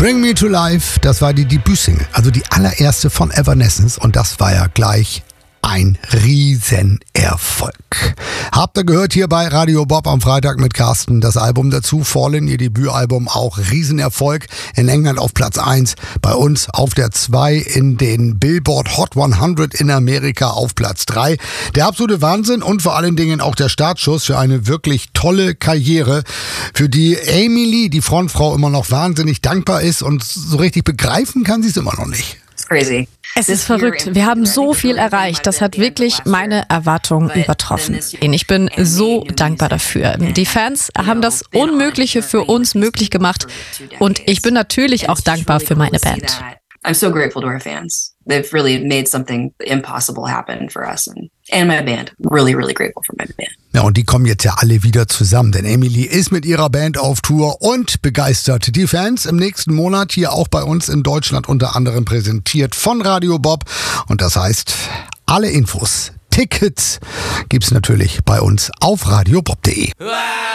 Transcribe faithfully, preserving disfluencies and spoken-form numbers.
Bring Me to Life, das war die Debütsingle, also die allererste von Evanescence und das war ja gleich ein Riesenerfolg. Habt ihr gehört hier bei Radio Bob am Freitag mit Carsten, das Album dazu, Fallen, ihr Debütalbum, auch Riesenerfolg. In England auf Platz eins, bei uns auf der zwei, in den Billboard Hot hundert in Amerika auf Platz drei. Der absolute Wahnsinn und vor allen Dingen auch der Startschuss für eine wirklich tolle Karriere, für die Amy Lee, die Frontfrau, immer noch wahnsinnig dankbar ist und so richtig begreifen kann sie es immer noch nicht. It's crazy. Es ist verrückt. Wir haben so viel erreicht. Das hat wirklich meine Erwartungen übertroffen. Ich bin so dankbar dafür. Die Fans haben das Unmögliche für uns möglich gemacht. Und ich bin natürlich auch dankbar für meine Band. I'm so grateful to our fans. They've really made something impossible happen for us and, and my band. Really, really grateful for my band. Ja, und die kommen jetzt ja alle wieder zusammen, denn Amy Lee ist mit ihrer Band auf Tour und begeistert die Fans. Im nächsten Monat hier auch bei uns in Deutschland unter anderem präsentiert von Radio Bob. Und das heißt, alle Infos, Tickets gibt's natürlich bei uns auf radiobob punkt de.